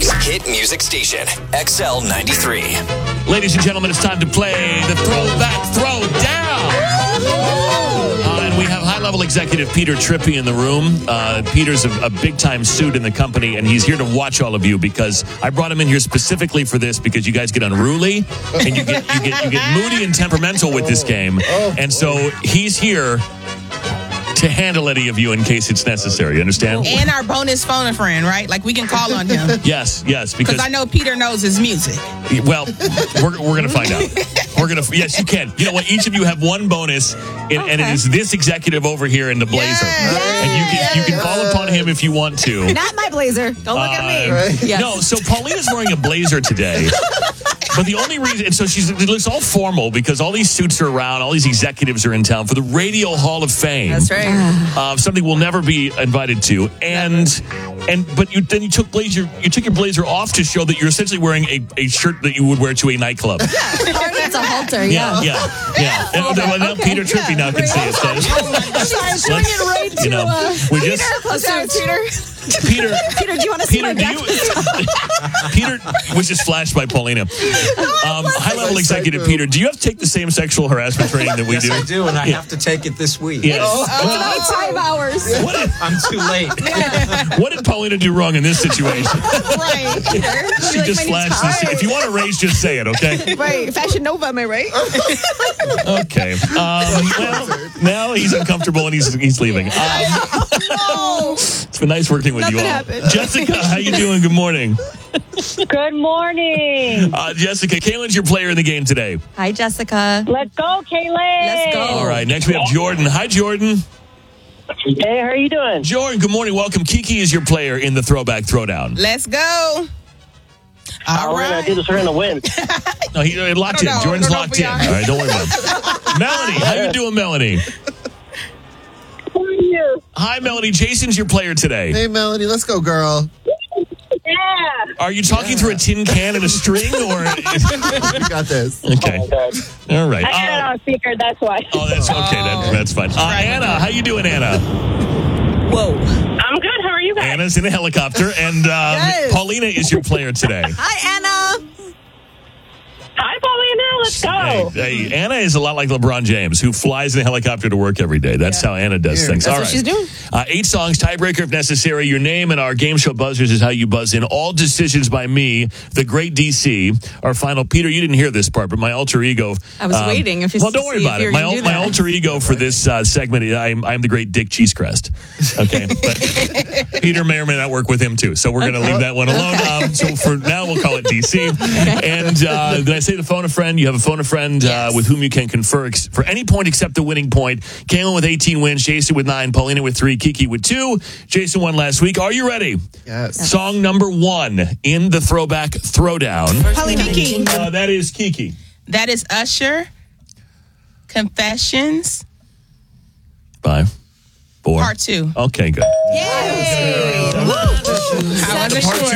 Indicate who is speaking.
Speaker 1: York's hit music station, XL 93.
Speaker 2: Ladies and gentlemen, it's time to play the Throwback Throwdown. And we have high-level executive Peter Trippi in the room. Peter's a big-time suit in the company, and he's here to watch all of you because I brought him in here specifically for this because you guys get unruly and you get moody and temperamental with this game. And so he's here to handle any of you in case it's necessary. You understand?
Speaker 3: And our bonus phone a friend, right? Like we can call on him.
Speaker 2: Yes.
Speaker 3: Because I know Peter knows his music.
Speaker 2: Well, we're going to find out. Yes, you can. You know what? Each of you have one bonus, and it is this executive over here in the blazer. And you can call upon him if you want to.
Speaker 4: Not my blazer. Don't look at me.
Speaker 2: Yes. No, so Paulina's wearing a blazer today. But the only reason, and so it looks all formal because all these suits are around, all these executives are in town for the Radio Hall of Fame.
Speaker 4: That's right.
Speaker 2: Something we'll never be invited to. But you took your blazer off to show that you're essentially wearing a shirt that you would wear to a nightclub.
Speaker 4: It's a halter,
Speaker 2: Yeah. Now Peter Trippi now can say it.
Speaker 4: Bring it right to
Speaker 2: Peter,
Speaker 4: do you want to see my back?
Speaker 2: Peter was just flashed by Paulina. High-level executive Peter, do you have to take the same sexual harassment training that we do?
Speaker 5: Yes, I do, and I have to take it this week.
Speaker 2: Yes.
Speaker 4: It's 5 hours.
Speaker 5: I'm too late.
Speaker 2: What did Paulina do wrong in this situation?
Speaker 4: Right, Peter.
Speaker 2: She just flashed this. If you want to raise, just say it, okay?
Speaker 4: Right. Fashion Nova, am I right?
Speaker 2: Okay. Well, now he's uncomfortable and he's leaving. It's been nice working with you all.
Speaker 4: Happened.
Speaker 2: Jessica, how you doing? Good morning.
Speaker 6: Good morning.
Speaker 2: Jessica, Kaylin's your player in the game today.
Speaker 4: Hi, Jessica.
Speaker 6: Let's go, Kaylin.
Speaker 4: Let's go.
Speaker 2: All right, next we have Jordan. Hi, Jordan.
Speaker 6: Hey, how are you doing?
Speaker 2: Jordan, good morning. Welcome. Kiki is your player in the Throwback Throwdown.
Speaker 3: Let's go. All right.
Speaker 6: I do this, we're going to win.
Speaker 2: No, he locked in. Jordan's locked in. All right, don't worry about it. Melanie, how you doing, Melanie?
Speaker 6: How are you?
Speaker 2: Hi, Melanie. Jason's your player today.
Speaker 7: Hey, Melanie, let's go, girl.
Speaker 6: Yeah.
Speaker 2: Are you talking through a tin can and a string, or?
Speaker 7: We got this.
Speaker 2: Okay.
Speaker 6: Oh, my God.
Speaker 2: All right.
Speaker 6: I got it on speaker, that's why.
Speaker 2: Oh, that's okay. That's fine. Anna, how you doing, Anna?
Speaker 4: Whoa.
Speaker 6: I'm good. How are you guys?
Speaker 2: Anna's in a helicopter, and Paulina is your player today.
Speaker 4: Hi, Anna.
Speaker 6: Hi, Paulina. Let's go.
Speaker 2: Hey, Anna is a lot like LeBron James, who flies in a helicopter to work every day. That's how Anna does things.
Speaker 4: That's
Speaker 2: all
Speaker 4: what she's doing.
Speaker 2: 8 songs, tiebreaker if necessary. Your name and our game show buzzers is how you buzz in. All decisions by me, the great DC. Our final, Peter, you didn't hear this part, but my alter ego.
Speaker 4: I was waiting.
Speaker 2: Well, don't worry about it. My alter ego for this segment, I'm the great Dick Cheesecrest. Okay. But Peter may or may not work with him, too. So we're going to leave that one alone. So for now, we'll call it DC. And did I say the phone a friend? You have a phone a friend with whom you can confer for any point except the winning point. Kaylin with 18 wins, Jason with 9, Paulina with 3, Kiki with 2. Jason won last week. Are you ready?
Speaker 7: Yes.
Speaker 2: Song number 1 in the Throwback Throwdown.
Speaker 3: Kiki.
Speaker 2: That is Kiki.
Speaker 3: That is Usher. Confessions.
Speaker 2: 5, 4.
Speaker 3: Part 2.
Speaker 2: Okay, good.
Speaker 4: Yay.
Speaker 3: I wasn't sure.